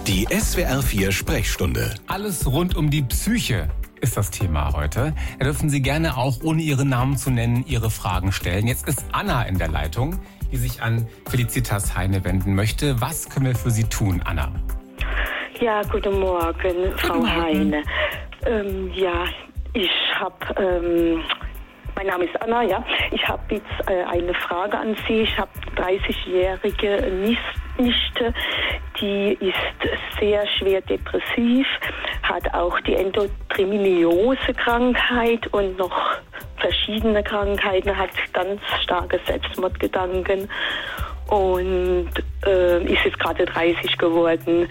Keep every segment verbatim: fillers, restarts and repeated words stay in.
Die S W R vier Sprechstunde. Alles rund um die Psyche ist das Thema heute. Da dürfen Sie gerne auch, ohne Ihren Namen zu nennen, Ihre Fragen stellen. Jetzt ist Anna in der Leitung, die sich an Felicitas Heine wenden möchte. Was können wir für Sie tun, Anna? Ja, guten Morgen, guten Frau Morgen. Heine. Ähm, ja, ich habe... Ähm Mein Name ist Anna, ja. Ich habe jetzt äh, eine Frage an Sie. Ich habe eine dreißigjährige Nichte, die ist sehr schwer depressiv, hat auch die Endometriose-Krankheit und noch verschiedene Krankheiten, hat ganz starke Selbstmordgedanken und äh, ist jetzt gerade dreißig geworden.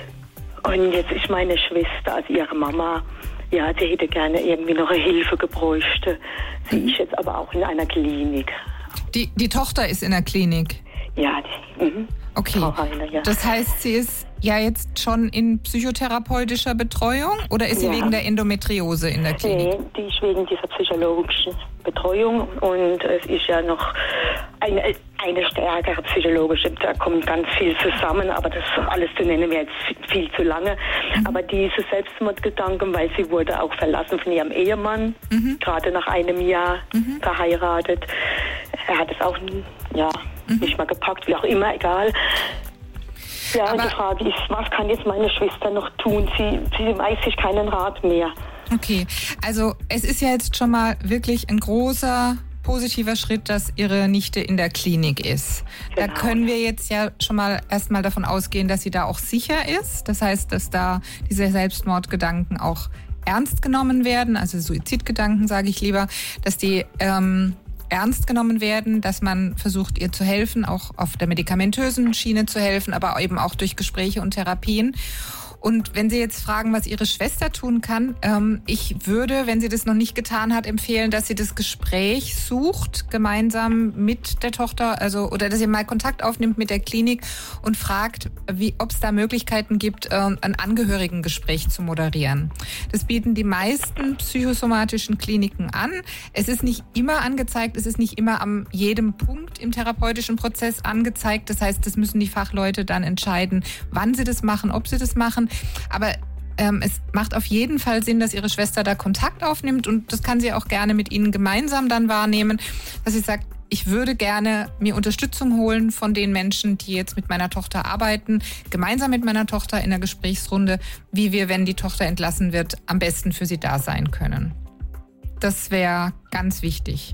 Und jetzt ist meine Schwester, also ihre Mama, ja, die hätte gerne irgendwie noch eine Hilfe gebräuchte. Sie ist jetzt aber auch in einer Klinik. Die, die Tochter ist in der Klinik? Ja. Die, mhm. Okay. Frau Heine, ja. Das heißt, sie ist ja jetzt schon in psychotherapeutischer Betreuung oder ist sie ja. wegen der Endometriose in der Klinik? Nee, die ist wegen dieser psychologischen Betreuung und es ist ja noch eine, eine stärkere psychologische, da kommt ganz viel zusammen, aber das alles zu nennen wäre jetzt viel zu lange. Mhm. Aber diese Selbstmordgedanken, weil sie wurde auch verlassen von ihrem Ehemann, mhm. gerade nach einem Jahr mhm. verheiratet. Er hat es auch ja, mhm. nicht mal gepackt, wie auch immer, egal. Ja, aber die Frage ist, was kann jetzt meine Schwester noch tun? Sie, sie weiß sich keinen Rat mehr. Okay, also es ist ja jetzt schon mal wirklich ein großer positiver Schritt, dass Ihre Nichte in der Klinik ist. Genau. Da können wir jetzt ja schon mal erstmal davon ausgehen, dass sie da auch sicher ist. Das heißt, dass da diese Selbstmordgedanken auch ernst genommen werden, also Suizidgedanken sage ich lieber, dass die ähm, ernst genommen werden, dass man versucht, ihr zu helfen, auch auf der medikamentösen Schiene zu helfen, aber eben auch durch Gespräche und Therapien. Und wenn Sie jetzt fragen, was Ihre Schwester tun kann, ähm, ich würde, wenn sie das noch nicht getan hat, empfehlen, dass sie das Gespräch sucht, gemeinsam mit der Tochter, also oder dass sie mal Kontakt aufnimmt mit der Klinik und fragt, wie, ob es da Möglichkeiten gibt, ähm, ein Angehörigengespräch zu moderieren. Das bieten die meisten psychosomatischen Kliniken an. Es ist nicht immer angezeigt, es ist nicht immer an jedem Punkt im therapeutischen Prozess angezeigt. Das heißt, das müssen die Fachleute dann entscheiden, wann sie das machen, ob sie das machen. Aber ähm, es macht auf jeden Fall Sinn, dass Ihre Schwester da Kontakt aufnimmt und das kann sie auch gerne mit Ihnen gemeinsam dann wahrnehmen, dass sie sagt, ich würde gerne mir Unterstützung holen von den Menschen, die jetzt mit meiner Tochter arbeiten, gemeinsam mit meiner Tochter in der Gesprächsrunde, wie wir, wenn die Tochter entlassen wird, am besten für sie da sein können. Das wäre ganz wichtig.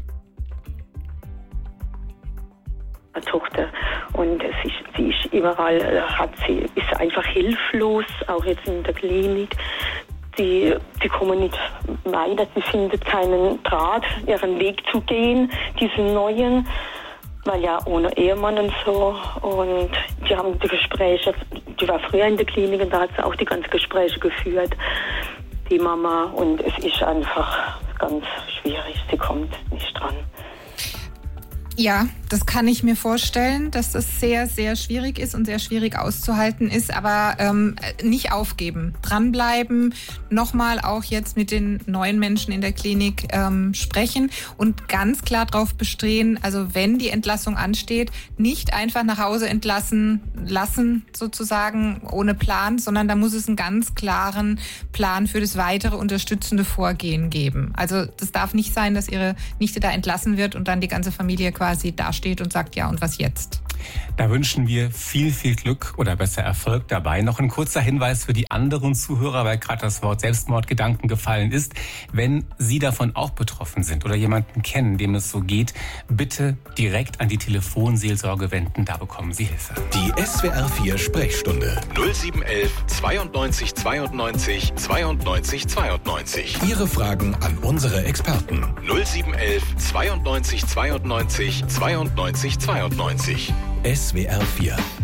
Tochter und es ist, sie ist überall, hat sie ist einfach hilflos, auch jetzt in der Klinik. Die, die kommen nicht weiter, sie findet keinen Draht, ihren Weg zu gehen, diesen neuen, weil ja ohne Ehemann und so. Und die haben die Gespräche, die war früher in der Klinik und da hat sie auch die ganzen Gespräche geführt, die Mama. Und es ist einfach ganz schwierig, sie kommt nicht dran. Ja, das kann ich mir vorstellen, dass das sehr, sehr schwierig ist und sehr schwierig auszuhalten ist, aber ähm, nicht aufgeben, dranbleiben, nochmal auch jetzt mit den neuen Menschen in der Klinik ähm, sprechen und ganz klar darauf bestehen, also wenn die Entlassung ansteht, nicht einfach nach Hause entlassen lassen sozusagen ohne Plan, sondern da muss es einen ganz klaren Plan für das weitere unterstützende Vorgehen geben. Also das darf nicht sein, dass Ihre Nichte da entlassen wird und dann die ganze Familie quasi dasteht und sagt, ja, und was jetzt? Da wünschen wir viel, viel Glück oder besser Erfolg dabei. Noch ein kurzer Hinweis für die anderen Zuhörer, weil gerade das Wort Selbstmordgedanken gefallen ist. Wenn Sie davon auch betroffen sind oder jemanden kennen, dem es so geht, bitte direkt an die Telefonseelsorge wenden, da bekommen Sie Hilfe. Die S W R vier Sprechstunde null sieben eins eins zweiundneunzig zweiundneunzig zweiundneunzig zweiundneunzig. Ihre Fragen an unsere Experten null sieben eins eins zweiundneunzig zweiundneunzig zweiundneunzig zweiundneunzig. S W R vier